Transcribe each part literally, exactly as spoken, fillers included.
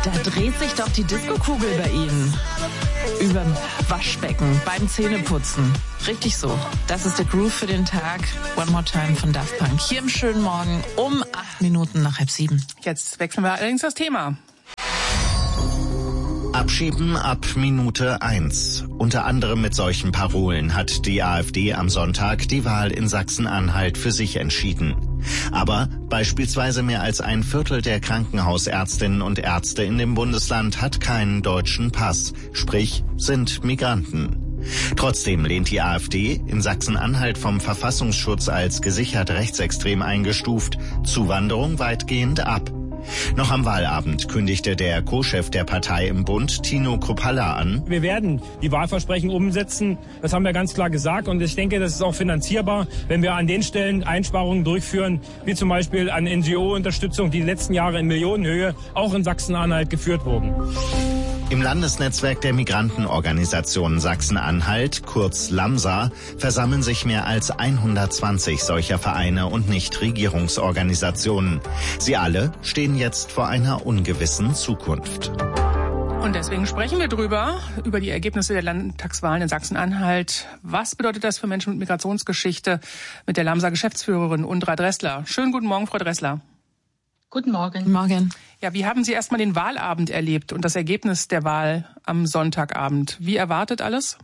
Da dreht sich doch die Diskokugel bei Ihnen. Überm Waschbecken, beim Zähneputzen. Richtig so. Das ist der Groove für den Tag. One More Time von Daft Punk. Hier im schönen Morgen um acht Minuten nach halb sieben. Jetzt wechseln wir allerdings das Thema. Abschieben ab Minute eins. Unter anderem mit solchen Parolen hat die AfD am Sonntag die Wahl in Sachsen-Anhalt für sich entschieden. Aber beispielsweise mehr als ein Viertel der Krankenhausärztinnen und Ärzte in dem Bundesland hat keinen deutschen Pass, sprich sind Migranten. Trotzdem lehnt die AfD, in Sachsen-Anhalt vom Verfassungsschutz als gesichert rechtsextrem eingestuft, Zuwanderung weitgehend ab. Noch am Wahlabend kündigte der Co-Chef der Partei im Bund, Tino Kruppalla, an: Wir werden die Wahlversprechen umsetzen. Das haben wir ganz klar gesagt. Und ich denke, das ist auch finanzierbar, wenn wir an den Stellen Einsparungen durchführen, wie zum Beispiel an N G O-Unterstützung, die die letzten Jahre in Millionenhöhe auch in Sachsen-Anhalt geführt wurden. Im Landesnetzwerk der Migrantenorganisation Sachsen-Anhalt, kurz LAMSA, versammeln sich mehr als hundertzwanzig solcher Vereine und Nichtregierungsorganisationen. Sie alle stehen jetzt vor einer ungewissen Zukunft. Und deswegen sprechen wir drüber, über die Ergebnisse der Landtagswahlen in Sachsen-Anhalt. Was bedeutet das für Menschen mit Migrationsgeschichte? Mit der LAMSA-Geschäftsführerin Undra Dressler. Schönen guten Morgen, Frau Dressler. Guten Morgen. Morgen. Ja, wie haben Sie erstmal den Wahlabend erlebt und das Ergebnis der Wahl am Sonntagabend? Wie erwartet alles?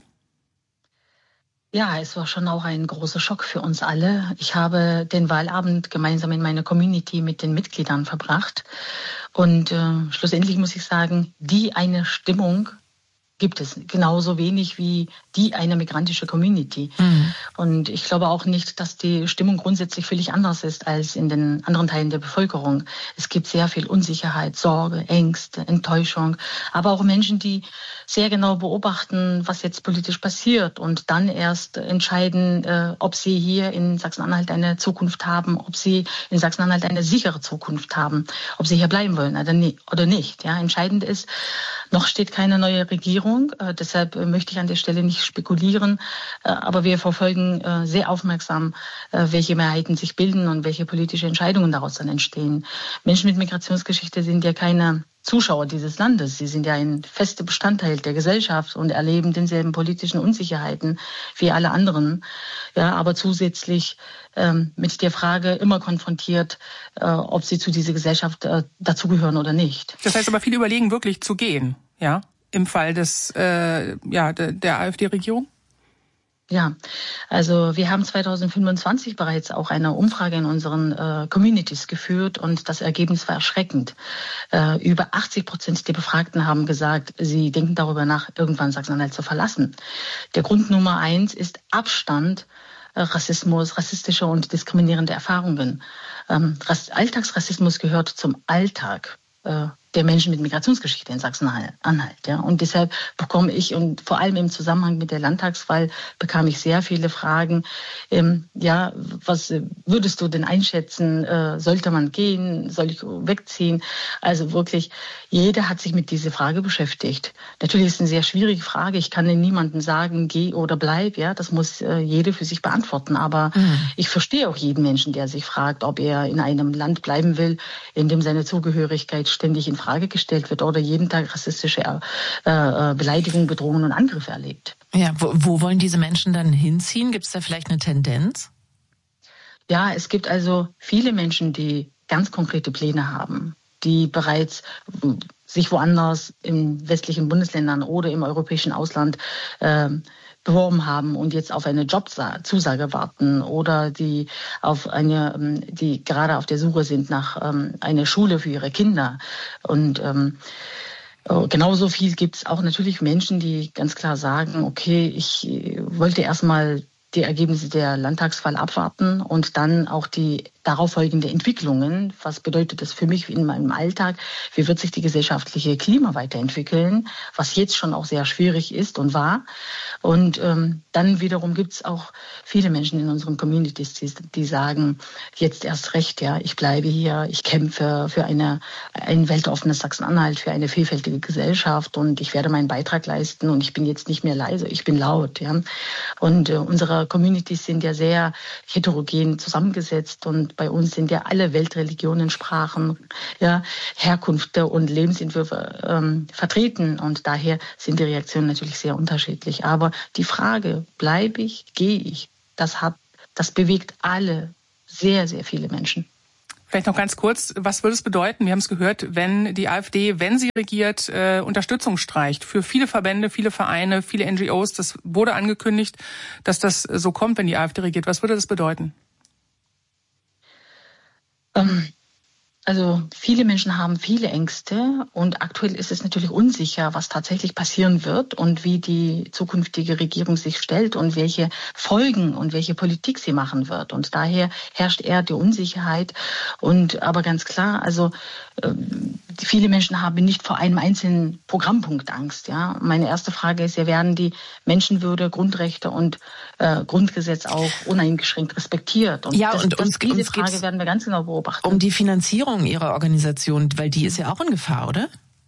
Ja, es war schon auch ein großer Schock für uns alle. Ich habe den Wahlabend gemeinsam in meiner Community mit den Mitgliedern verbracht. Und äh, schlussendlich muss ich sagen, die eine Stimmung gibt es genauso wenig wie die eine migrantische Community. Mhm. Und ich glaube auch nicht, dass die Stimmung grundsätzlich völlig anders ist als in den anderen Teilen der Bevölkerung. Es gibt sehr viel Unsicherheit, Sorge, Ängste, Enttäuschung, aber auch Menschen, die sehr genau beobachten, was jetzt politisch passiert und dann erst entscheiden, äh, ob sie hier in Sachsen-Anhalt eine Zukunft haben, ob sie in Sachsen-Anhalt eine sichere Zukunft haben, ob sie hier bleiben wollen oder nicht. Ja, entscheidend ist, noch steht keine neue Regierung. Äh, deshalb äh, möchte ich an der Stelle nicht spekulieren. Äh, aber wir verfolgen äh, sehr aufmerksam, äh, welche Mehrheiten sich bilden und welche politische Entscheidungen daraus dann entstehen. Menschen mit Migrationsgeschichte sind ja keine Zuschauer dieses Landes. Sie sind ja ein fester Bestandteil der Gesellschaft und erleben denselben politischen Unsicherheiten wie alle anderen. Ja, aber zusätzlich ähm, mit der Frage immer konfrontiert, äh, ob sie zu dieser Gesellschaft äh, dazugehören oder nicht. Das heißt aber, viele überlegen wirklich zu gehen, ja, im Fall des äh, ja der, der AfD-Regierung? Ja, also wir haben zwanzig fünfundzwanzig bereits auch eine Umfrage in unseren äh, Communities geführt und das Ergebnis war erschreckend. Äh, über achtzig Prozent der Befragten haben gesagt, sie denken darüber nach, irgendwann Sachsen-Anhalt zu verlassen. Der Grund Nummer eins ist Abstand, äh, Rassismus, rassistische und diskriminierende Erfahrungen. Ähm, Alltagsrassismus gehört zum Alltag äh, der Menschen mit Migrationsgeschichte in Sachsen-Anhalt. Ja. Und deshalb bekomme ich, und vor allem im Zusammenhang mit der Landtagswahl, bekam ich sehr viele Fragen. Ähm, ja, was würdest du denn einschätzen? Äh, sollte man gehen? Soll ich wegziehen? Also wirklich, jeder hat sich mit dieser Frage beschäftigt. Natürlich ist es eine sehr schwierige Frage. Ich kann niemandem sagen, geh oder bleib. Ja, das muss äh, jeder für sich beantworten. Aber mhm. ich verstehe auch jeden Menschen, der sich fragt, ob er in einem Land bleiben will, in dem seine Zugehörigkeit ständig in Frage gestellt wird oder jeden Tag rassistische äh, Beleidigungen, Bedrohungen und Angriffe erlebt. Ja, wo, wo wollen diese Menschen dann hinziehen? Gibt es da vielleicht eine Tendenz? Ja, es gibt also viele Menschen, die ganz konkrete Pläne haben, die bereits sich woanders in westlichen Bundesländern oder im europäischen Ausland äh, beworben haben und jetzt auf eine Jobzusage warten oder die auf eine, die gerade auf der Suche sind nach ähm, einer Schule für ihre Kinder. Und ähm, genauso viel gibt es auch natürlich Menschen, die ganz klar sagen, okay, ich wollte erstmal die Ergebnisse der Landtagswahl abwarten und dann auch die darauf folgende Entwicklungen. Was bedeutet das für mich in meinem Alltag? Wie wird sich die gesellschaftliche Klima weiterentwickeln? Was jetzt schon auch sehr schwierig ist und war. Und ähm, dann wiederum gibt es auch viele Menschen in unseren Communities, die, die sagen, jetzt erst recht, ja, ich bleibe hier, ich kämpfe für eine, ein weltoffenes Sachsen-Anhalt, für eine vielfältige Gesellschaft und ich werde meinen Beitrag leisten und ich bin jetzt nicht mehr leise, ich bin laut. Ja. Und äh, unsere Communities sind ja sehr heterogen zusammengesetzt und Und bei uns sind ja alle Weltreligionen, Sprachen, ja, Herkünfte und Lebensentwürfe ähm, vertreten. Und daher sind die Reaktionen natürlich sehr unterschiedlich. Aber die Frage, bleibe ich, gehe ich, das hat, das bewegt alle, sehr, sehr viele Menschen. Vielleicht noch ganz kurz, was würde es bedeuten, wir haben es gehört, wenn die AfD, wenn sie regiert, äh, Unterstützung streicht für viele Verbände, viele Vereine, viele N G Os, das wurde angekündigt, dass das so kommt, wenn die AfD regiert. Was würde das bedeuten? Ähm, also viele Menschen haben viele Ängste und aktuell ist es natürlich unsicher, was tatsächlich passieren wird und wie die zukünftige Regierung sich stellt und welche Folgen und welche Politik sie machen wird. Und daher herrscht eher die Unsicherheit. Und aber ganz klar, also äh, viele Menschen haben nicht vor einem einzelnen Programmpunkt Angst. Ja, meine erste Frage ist ja, werden die Menschenwürde, Grundrechte und äh, Grundgesetz auch uneingeschränkt respektiert? Und, ja, das, und das, uns, diese uns Frage werden wir ganz genau beobachten. Um die Finanzierung Ihrer Organisation, weil die ist ja auch in Gefahr, oder?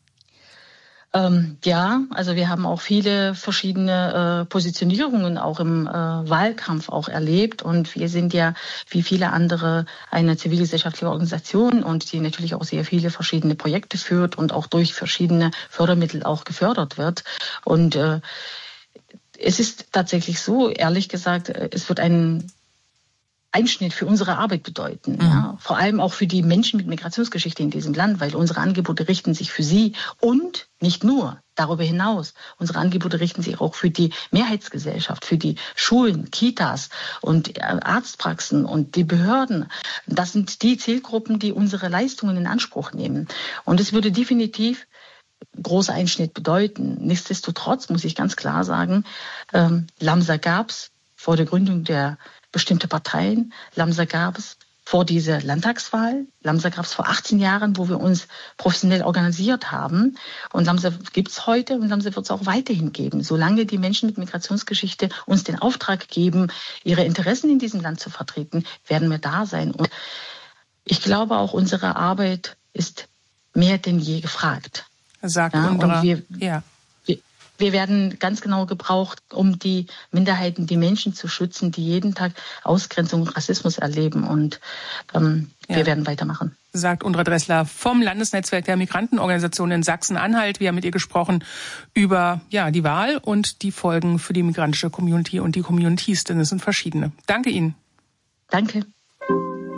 Ähm, ja, also wir haben auch viele verschiedene äh, Positionierungen auch im äh, Wahlkampf auch erlebt und wir sind ja wie viele andere eine zivilgesellschaftliche Organisation und die natürlich auch sehr viele verschiedene Projekte führt und auch durch verschiedene Fördermittel auch gefördert wird. Und äh, es ist tatsächlich so, ehrlich gesagt, es wird ein Einschnitt für unsere Arbeit bedeuten. Mhm. Ja. Vor allem auch für die Menschen mit Migrationsgeschichte in diesem Land, weil unsere Angebote richten sich für sie und nicht nur darüber hinaus. Unsere Angebote richten sich auch für die Mehrheitsgesellschaft, für die Schulen, Kitas und Arztpraxen und die Behörden. Das sind die Zielgruppen, die unsere Leistungen in Anspruch nehmen. Und es würde definitiv großer Einschnitt bedeuten. Nichtsdestotrotz muss ich ganz klar sagen, ähm, Lamsa gab es vor der Gründung der bestimmte Parteien. Lamsa gab es vor dieser Landtagswahl. Lamsa gab es vor achtzehn Jahren, wo wir uns professionell organisiert haben. Und Lamsa gibt es heute und Lamsa wird es auch weiterhin geben. Solange die Menschen mit Migrationsgeschichte uns den Auftrag geben, ihre Interessen in diesem Land zu vertreten, werden wir da sein. Und ich glaube, auch unsere Arbeit ist mehr denn je gefragt. Sagt ja, Undra. Und wir, ja. Wir werden ganz genau gebraucht, um die Minderheiten, die Menschen zu schützen, die jeden Tag Ausgrenzung und Rassismus erleben. Und ähm, ja. wir werden weitermachen. Sagt Undra Dressler vom Landesnetzwerk der Migrantenorganisationen in Sachsen-Anhalt. Wir haben mit ihr gesprochen über ja die Wahl und die Folgen für die migrantische Community und die Communities, denn es sind verschiedene. Danke Ihnen. Danke.